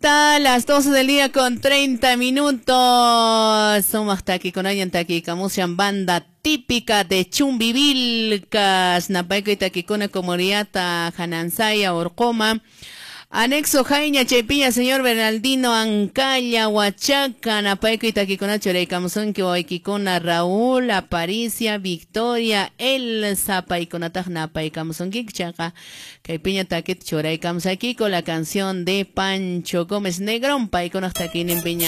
está, las 12 del día con 30 minutos. Somos aquí con alguien aquí, Camusian, banda típica de Chumbivilcas, Napaico y Taquicona Comoriata, Janansaya, Orcoma. Anexo Jaina Chepiña, señor Bernardino Ancaya, Huachaca, Napaico y Taquicona Choreicamuzón, que Oikicona, Raúl, Aparicia, Victoria, El Zapaiconata, Napaicamuzón, Kikchaca, Caipiña Taquet Choreicamuz aquí con la canción de Pancho Gómez Negrón, Paicona hasta aquí en Peña.